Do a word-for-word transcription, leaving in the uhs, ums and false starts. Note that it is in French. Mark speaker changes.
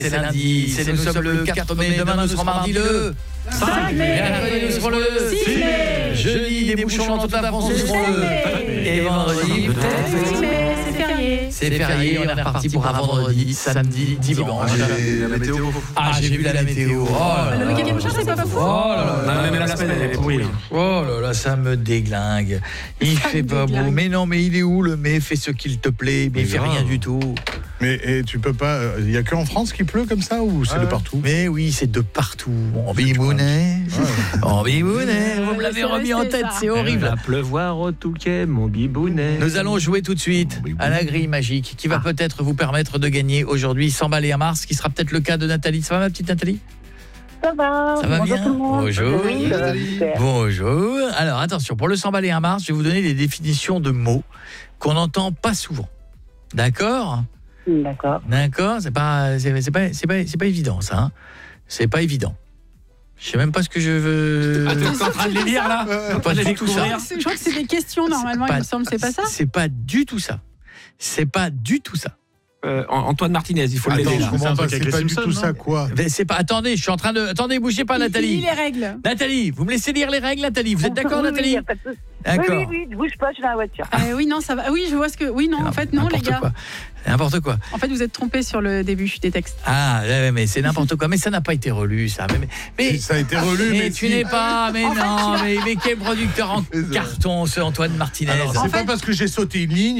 Speaker 1: C'est lundi, c'est nous sommes le quatre mai, demain nous serons mardi le cinq mai, mercredi nous serons le six mai, jeudi des bouchons dans toute la France nous serons le et vendredi peut-être
Speaker 2: huit mai, c'est férié.
Speaker 1: C'est férié, on est reparti pour un vendredi, samedi, dimanche.
Speaker 3: La météo.
Speaker 1: Ah, j'ai vu la météo. Oh là
Speaker 2: Le
Speaker 1: là.
Speaker 2: week-end prochain, c'est pas fou.
Speaker 1: Oh là là.
Speaker 3: Non, mais la semaine elle est pourrie.
Speaker 1: Oh là là, ça me déglingue. Il
Speaker 2: Ça
Speaker 1: fait
Speaker 2: me
Speaker 1: pas beau.
Speaker 2: déglingue.
Speaker 1: Mais non, mais il est où le mai? Fais ce qu'il te plaît, mais il fait rien du tout.
Speaker 4: Mais et tu peux pas. Il y a que en France qui pleut comme ça ou c'est de partout?
Speaker 1: Mais oui, c'est de partout. En bibounet. En bibounet. Vous me l'avez
Speaker 2: C'est
Speaker 1: remis en
Speaker 2: resté,
Speaker 1: tête,
Speaker 2: ça.
Speaker 1: c'est
Speaker 5: Il
Speaker 1: horrible.
Speaker 5: va pleuvoir au Touquet, mon bibounet.
Speaker 1: Nous allons jouer tout de suite à la grille magique qui va peut-être vous permettre de gagner aujourd'hui cent balles et un mars, ce qui sera peut-être le cas de Nathalie. Ça va, ma petite Nathalie?
Speaker 6: Ça va.
Speaker 1: Ça va
Speaker 6: Bonjour
Speaker 1: bien?
Speaker 6: tout le monde.
Speaker 1: Bonjour.
Speaker 6: Oui, ça va super.
Speaker 1: Bonjour. Alors attention, pour le cent balles et un mars, je vais vous donner des définitions de mots qu'on n'entend pas souvent. D'accord?
Speaker 6: D'accord.
Speaker 1: D'accord, c'est pas c'est c'est pas c'est pas c'est pas évident ça hein. C'est pas évident. Je sais même pas ce que je veux.
Speaker 5: Ah, t'es en train de les lire là?
Speaker 1: Pas du tout ça.
Speaker 2: Je crois que c'est des questions normalement, il me semble, c'est pas ça?
Speaker 1: C'est pas du tout ça. C'est pas du tout ça.
Speaker 5: Euh, Antoine Martinez, il faut
Speaker 4: Attends,
Speaker 5: l'aider
Speaker 4: je
Speaker 5: là.
Speaker 4: comprends pas,
Speaker 3: avec
Speaker 4: c'est
Speaker 3: les
Speaker 4: pas du
Speaker 3: Simpsons,
Speaker 4: tout ça
Speaker 3: non
Speaker 4: quoi.
Speaker 1: Mais c'est pas attendez, je suis en train de attendez, bougez pas
Speaker 2: Il
Speaker 1: Nathalie.
Speaker 2: lit les règles.
Speaker 1: Nathalie, vous me laissez lire les règles Nathalie, vous êtes d'accord
Speaker 6: Oui, oui,
Speaker 1: Nathalie?
Speaker 6: y a pas de souci.
Speaker 1: D'accord.
Speaker 6: Oui, oui, oui, bouge pas, je suis dans la voiture.
Speaker 2: Euh, oui, non, ça va. Oui, je vois ce que. Oui, non, en fait, non, les
Speaker 1: N'importe
Speaker 2: gars.
Speaker 1: quoi. N'importe quoi.
Speaker 2: En fait, vous êtes trompés sur le début des textes.
Speaker 1: Ah, ouais, ouais, mais c'est n'importe quoi. Mais ça n'a pas été relu, ça. Mais, mais, mais-
Speaker 4: Ça a été relu,
Speaker 1: mais
Speaker 4: mais
Speaker 1: tu
Speaker 4: si.
Speaker 1: n'es pas. Mais
Speaker 2: En fait,
Speaker 1: non,
Speaker 2: tu
Speaker 1: mais, mais quel producteur en
Speaker 4: C'est ça.
Speaker 1: carton, ce Antoine Martinez.
Speaker 4: Alors,
Speaker 2: En
Speaker 4: c'est
Speaker 2: fait-
Speaker 4: pas parce que j'ai sauté une ligne